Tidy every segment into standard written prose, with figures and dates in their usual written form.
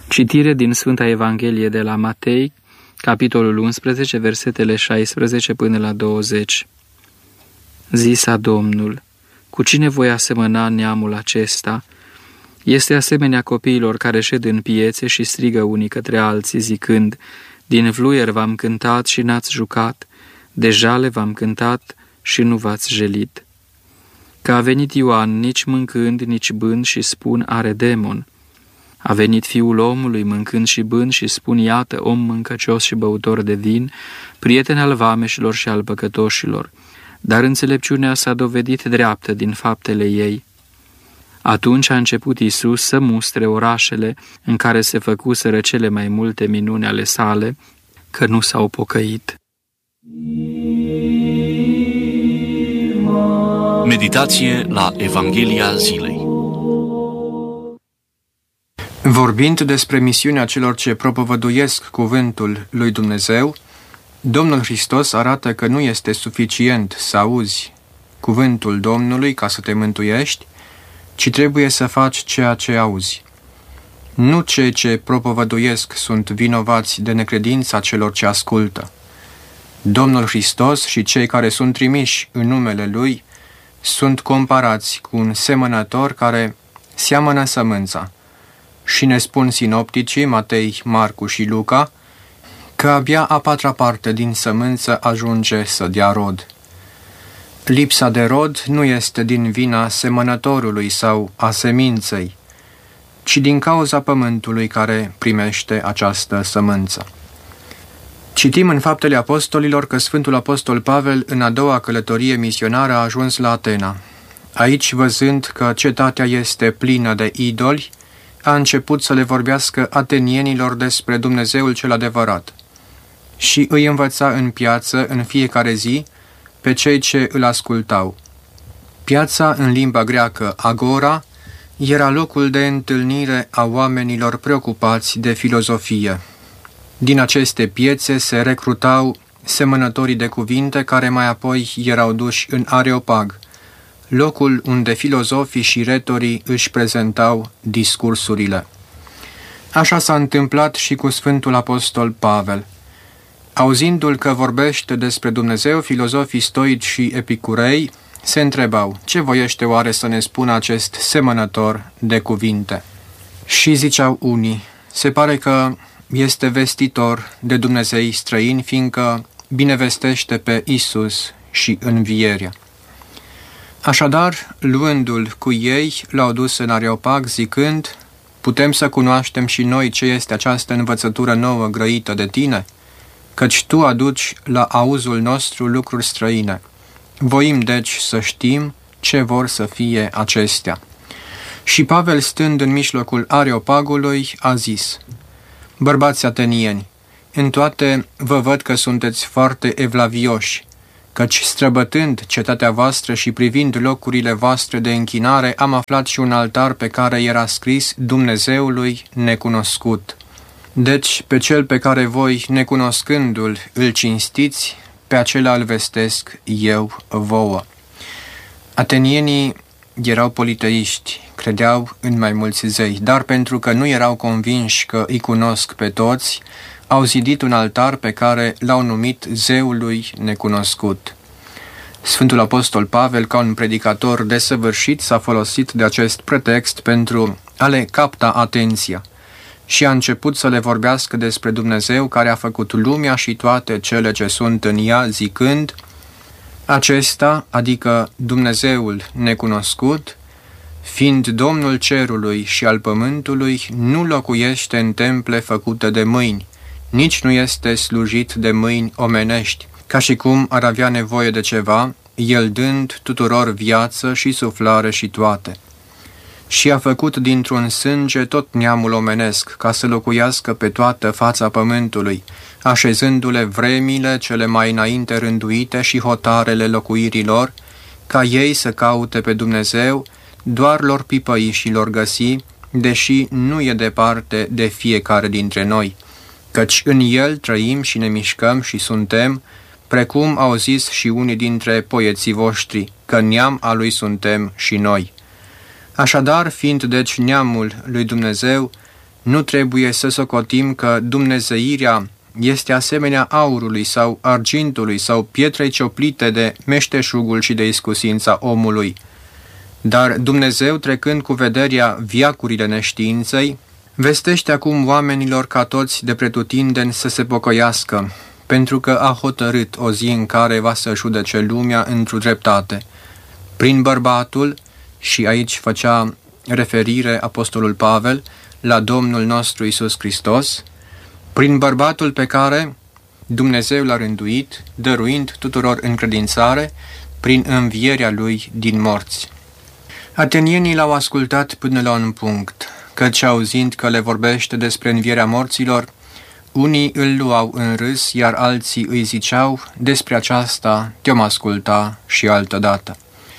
Citire din Sfânta Evanghelie de la Matei, capitolul 11, versetele 16 până la 20. Zisa Domnul: cu cine voi asemăna neamul acesta? Este asemenea copiilor care șed în piețe și strigă unii către alții, zicând: din vluier v-am cântat și n-ați jucat, de jale v-am cântat și nu v-ați jelit. Că a venit Ioan, nici mâncând, nici bând, și spun: are demon. A venit Fiul omului, mâncând și bând, și spun: iată, om mâncăcios și băutor de vin, prieten al vameșilor și al păcătoșilor. Dar înțelepciunea s-a dovedit dreaptă din faptele ei. Atunci a început Iisus să mustre orașele în care se făcuseră cele mai multe minuni ale sale, că nu s-au pocăit. Meditație la Evanghelia zilei. Vorbind despre misiunea celor ce propovăduiesc cuvântul lui Dumnezeu, Domnul Hristos arată că nu este suficient să auzi cuvântul Domnului ca să te mântuiești, ci trebuie să faci ceea ce auzi. Nu cei ce propovăduiesc sunt vinovați de necredința celor ce ascultă. Domnul Hristos și cei care sunt trimiși în numele Lui sunt comparați cu un semănător care seamănă sămânța. Și ne spun sinopticii Matei, Marcu și Luca că abia a patra parte din sămânță ajunge să dea rod. Lipsa de rod nu este din vina semănătorului sau a seminței, ci din cauza pământului care primește această sămânță. Citim în Faptele Apostolilor că Sfântul Apostol Pavel, în a doua călătorie misionară, a ajuns la Atena. Aici, văzând că cetatea este plină de idoli, a început să le vorbească atenienilor despre Dumnezeul cel adevărat și îi învăța în piață în fiecare zi pe cei ce îl ascultau. Piața, în limba greacă agora, era locul de întâlnire a oamenilor preocupați de filozofie. Din aceste piețe se recrutau semănătorii de cuvinte care mai apoi erau duși în Areopag, locul unde filozofii și retorii își prezentau discursurile. Așa s-a întâmplat și cu Sfântul Apostol Pavel. Auzindu-l că vorbește despre Dumnezeu, filozofii stoici și epicurei se întrebau: ce voiește oare să ne spună acest semănător de cuvinte? Și ziceau unii: se pare că este vestitor de Dumnezei străini, fiindcă binevestește pe Isus și învierea. Așadar, luându-l cu ei, l-au dus în Areopag, zicând: putem să cunoaștem și noi ce este această învățătură nouă grăită de tine? Căci tu aduci la auzul nostru lucruri străine. Voim deci să știm ce vor să fie acestea. Și Pavel, stând în mijlocul Areopagului, a zis: bărbați atenieni, în toate vă văd că sunteți foarte evlavioși, căci străbătând cetatea voastră și privind locurile voastre de închinare, am aflat și un altar pe care era scris Dumnezeului necunoscut. Deci, pe cel pe care voi, necunoscându-l, îl cinstiți, pe acela îl vestesc eu vouă. Atenienii erau politeiști, credeau în mai mulți zei, dar pentru că nu erau convinși că îi cunosc pe toți, au zidit un altar pe care l-au numit Zeului necunoscut. Sfântul Apostol Pavel, ca un predicator desăvârșit, s-a folosit de acest pretext pentru a le capta atenția și a început să le vorbească despre Dumnezeu care a făcut lumea și toate cele ce sunt în ea, zicând: acesta, adică Dumnezeul necunoscut, fiind Domnul cerului și al pământului, nu locuiește în temple făcute de mâini, nici nu este slujit de mâini omenești, ca și cum ar avea nevoie de ceva, el dând tuturor viață și suflare și toate. Și a făcut dintr-un sânge tot neamul omenesc, ca să locuiască pe toată fața pământului, așezându-le vremile cele mai înainte rânduite și hotarele locuirilor, ca ei să caute pe Dumnezeu, doar lor pipăi și lor găsi, deși nu e departe de fiecare dintre noi, căci în el trăim și ne mișcăm și suntem, precum au zis și unii dintre poeții voștri, că neam al lui suntem și noi. Așadar, fiind deci neamul lui Dumnezeu, Nu trebuie să socotim că dumnezeirea este asemenea aurului sau argintului sau pietrei cioplite de meșteșugul și de iscusința omului. Dar Dumnezeu, trecând cu vederea veacurile neștiinței, vestește acum oamenilor ca toți de pretutindeni să se pocăiască, pentru că a hotărât o zi în care va să judece lumea într-o dreptate. Prin bărbatul, și aici făcea referire apostolul Pavel la Domnul nostru Iisus Hristos, prin bărbatul pe care Dumnezeu l-a rânduit, dăruind tuturor încredințare prin învierea lui din morți. Atenienii l-au ascultat până la un punct, căci auzind că le vorbește despre învierea morților, unii îl luau în râs, iar alții îi ziceau, despre aceasta te-om asculta și altădată.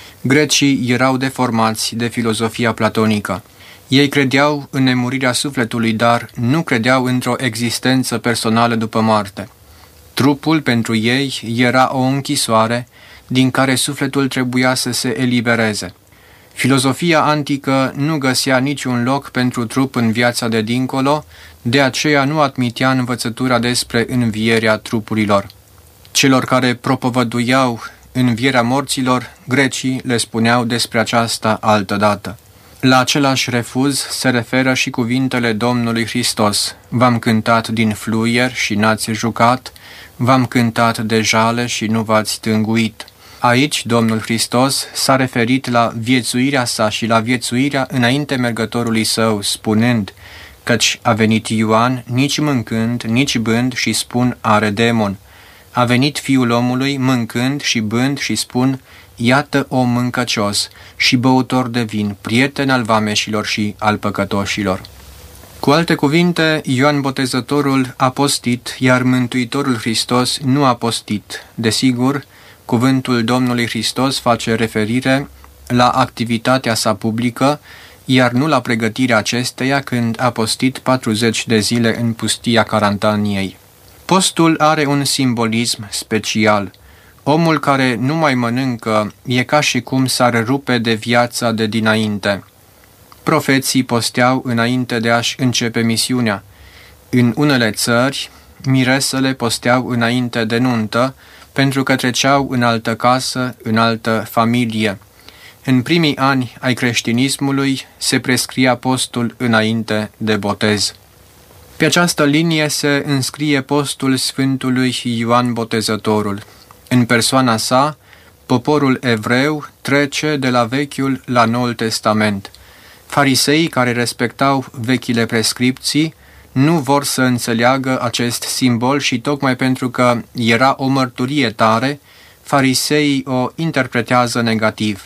Grecii erau deformați de filozofia platonică. Ei credeau în nemurirea sufletului, dar nu credeau într-o existență personală după moarte. Trupul pentru ei era o închisoare din care sufletul trebuia să se elibereze. Filozofia antică nu găsea niciun loc pentru trup în viața de dincolo, de aceea nu admitea învățătura despre învierea trupurilor. Celor care propovăduiau învierea morților, grecii le spuneau despre aceasta altădată. La același refuz se referă și cuvintele Domnului Hristos: v-am cântat din fluier și n-ați jucat, v-am cântat de jale și nu v-ați tânguit. Aici Domnul Hristos s-a referit la viețuirea sa și la viețuirea înainte mergătorului său, spunând, căci a venit Ioan, nici mâncând, nici bând și spun are demon. A venit Fiul omului mâncând și bând și spun, iată om mâncăcios și băutor de vin, prieten al vameșilor și al păcătoșilor. Cu alte cuvinte, Ioan Botezătorul a postit, iar Mântuitorul Hristos nu a postit. Desigur, cuvântul Domnului Hristos face referire la activitatea sa publică, iar nu la pregătirea acesteia când a postit 40 de zile în pustia Carantaniei. Postul are un simbolism special. Omul care nu mai mănâncă e ca și cum s-ar rupe de viața de dinainte. Profeții posteau înainte de a-și începe misiunea. În unele țări, miresele posteau înainte de nuntă, pentru că treceau în altă casă, în altă familie. În primii ani ai creștinismului se prescria postul înainte de botez. Pe această linie se înscrie postul Sfântului Ioan Botezătorul. În persoana sa, poporul evreu trece de la Vechiul la Noul Testament. Fariseii care respectau vechile prescripții nu vor să înțeleagă acest simbol și tocmai pentru că era o mărturie tare, fariseii o interpretează negativ.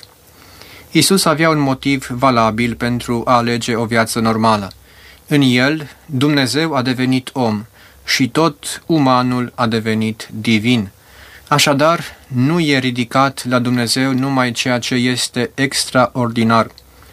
Iisus avea un motiv valabil pentru a alege o viață normală. În el, Dumnezeu a devenit om și tot umanul a devenit divin. Așadar, nu e ridicat la Dumnezeu numai ceea ce este extraordinar,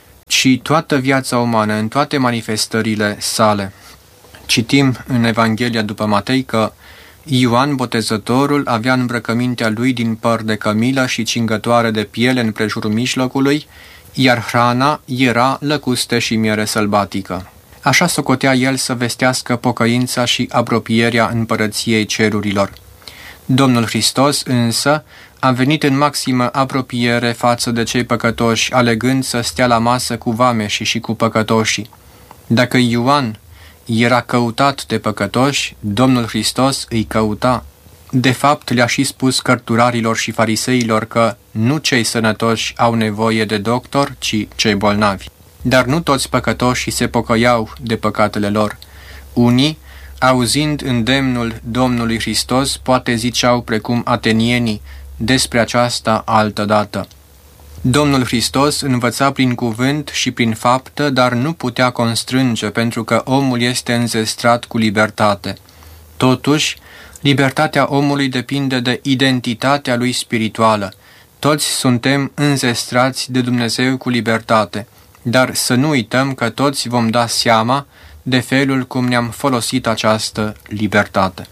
ci toată viața umană în toate manifestările sale. Citim în Evanghelia după Matei că Ioan Botezătorul avea îmbrăcămintea lui din păr de cămilă și cingătoare de piele în prejurul mijlocului, iar hrana era lăcuste și miere sălbatică. Așa socotea el să vestească pocăința și apropierea împărăției cerurilor. Domnul Hristos însă a venit în maximă apropiere față de cei păcătoși, alegând să stea la masă cu vameșii și cu păcătoșii. Dacă Ioan era căutat de păcătoși, Domnul Hristos îi căuta. De fapt, le-a și spus cărturarilor și fariseilor că nu cei sănătoși au nevoie de doctor, ci cei bolnavi. Dar nu toți păcătoșii se pocăiau de păcatele lor. Unii, auzind îndemnul Domnului Hristos, poate ziceau precum atenienii despre aceasta altădată. Domnul Hristos învăța prin cuvânt și prin faptă, dar nu putea constrânge, pentru că omul este înzestrat cu libertate. Totuși, libertatea omului depinde de identitatea lui spirituală. Toți suntem înzestrați de Dumnezeu cu libertate, dar să nu uităm că toți vom da seama de felul cum ne-am folosit această libertate.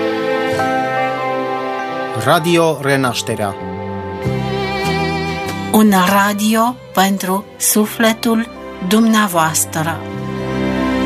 Radio Renașterea. Un radio pentru sufletul dumneavoastră.